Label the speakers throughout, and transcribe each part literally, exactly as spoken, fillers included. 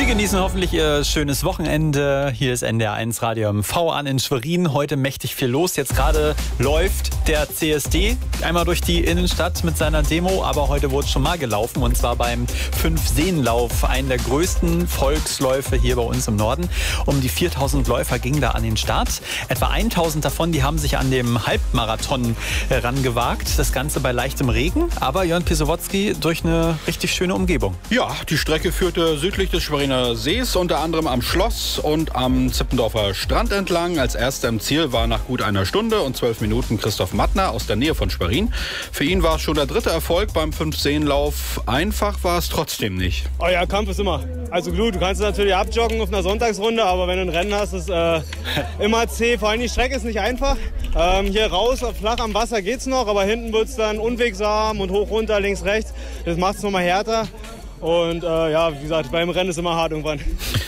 Speaker 1: genießen hoffentlich Ihr schönes Wochenende. Hier ist N D R eins Radio M V an in Schwerin. Heute mächtig viel los. Jetzt gerade läuft der C S D einmal durch die Innenstadt mit seiner Demo. Aber heute wurde schon mal gelaufen und zwar beim Fünf-Seen-Lauf. Einen der größten Volksläufe hier bei uns im Norden. Um die viertausend Läufer ging da an den Start. Etwa tausend davon, die haben sich an dem Halbmarathon herangewagt. Das Ganze bei leichtem Regen. Aber Jörn Pisowotzki durch eine richtig schöne Umgebung.
Speaker 2: Ja, die Strecke führte südlich des Schweriner Sees, unter anderem am Schloss und am Zippendorfer Strand entlang. Als erster im Ziel war nach gut einer Stunde und zwölf Minuten Christoph Mattner aus der Nähe von Schwerin. Für ihn war es schon der dritte Erfolg beim Fünf-Seen-Lauf. Einfach war es trotzdem nicht.
Speaker 3: Oh ja, Kampf ist immer. Also gut, du kannst natürlich abjoggen auf einer Sonntagsrunde, aber wenn du ein Rennen hast, ist äh, immer zäh. Vor allem die Strecke ist nicht einfach. Ähm, hier raus, flach am Wasser geht's noch, aber hinten wird es dann unwegsam und hoch, runter, links, rechts. Das macht es nochmal härter. Und äh, ja, wie gesagt, beim Rennen ist immer hart irgendwann.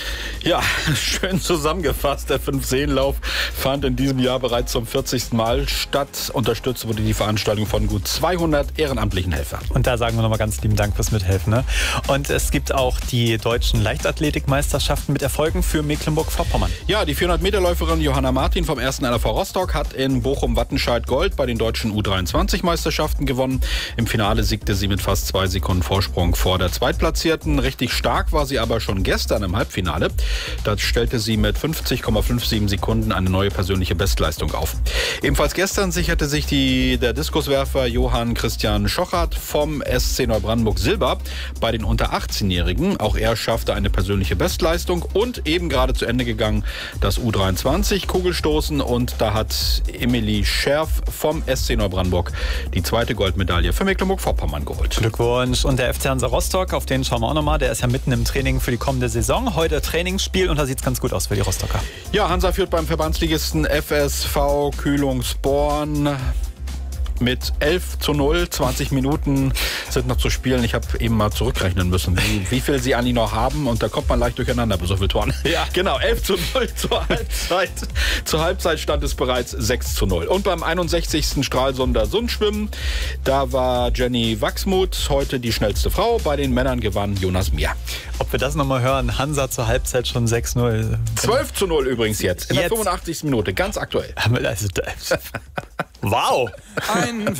Speaker 2: Ja, schön zusammengefasst. Der Fünf-Seen-Lauf fand in diesem Jahr bereits zum vierzigsten Mal statt. Unterstützt wurde die Veranstaltung von gut zweihundert ehrenamtlichen Helfern.
Speaker 1: Und da sagen wir nochmal ganz lieben Dank fürs Mithelfen. Ne? Und es gibt auch die deutschen Leichtathletikmeisterschaften mit Erfolgen für Mecklenburg-Vorpommern.
Speaker 2: Ja, die vierhundert-Meter-Läuferin Johanna Martin vom ersten N R V Rostock hat in Bochum-Wattenscheid Gold bei den deutschen U dreiundzwanzig-Meisterschaften gewonnen. Im Finale siegte sie mit fast zwei Sekunden Vorsprung vor der Zweitplatzierten. Richtig stark war sie aber schon gestern im Halbfinale. Da stellte sie mit fünfzig Komma siebenundfünfzig Sekunden eine neue persönliche Bestleistung auf. Ebenfalls gestern sicherte sich die, der Diskuswerfer Johann Christian Schochert vom S C Neubrandenburg Silber bei den unter achtzehnjährigen. Auch er schaffte eine persönliche Bestleistung und eben gerade zu Ende gegangen das U dreiundzwanzig Kugelstoßen. Und da hat Emilie Scherf vom S C Neubrandenburg die zweite Goldmedaille für Mecklenburg-Vorpommern geholt.
Speaker 1: Glückwunsch. Und der F C Hansa Rostock, auf den schauen wir auch nochmal. Der ist ja mitten im Training für die kommende Saison. Heute Trainingsspiel und da sieht es ganz gut aus für die Rostocker.
Speaker 2: Ja, Hansa führt beim Verbandsligisten F S V Kühlungsborn mit elf zu null. zwanzig Minuten sind noch zu spielen. Ich habe eben mal zurückrechnen müssen, wie, wie viel sie eigentlich noch haben. Und da kommt man leicht durcheinander bei so viel Toren. Ja, genau, elf zu null zur Halbzeit. Zur Halbzeit stand es bereits sechs zu null. Und beim einundsechzigsten Stralsunder Sundschwimmen, da war Jenny Wachsmuth heute die schnellste Frau. Bei den Männern gewann Jonas Mier.
Speaker 1: Ob wir das nochmal hören, Hansa zur Halbzeit schon sechs null.
Speaker 2: zwölf zu null übrigens jetzt, in
Speaker 1: jetzt.
Speaker 2: der fünfundachtzigsten Minute, ganz aktuell.
Speaker 1: Also, wow!
Speaker 4: Ein